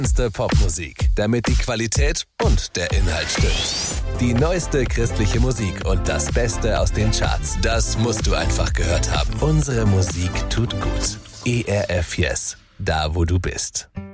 Popmusik, damit die Qualität und der Inhalt stimmt. Die neueste christliche Musik und das Beste aus den Charts, das musst du einfach gehört haben. Unsere Musik tut gut. ERF Yes, da wo du bist.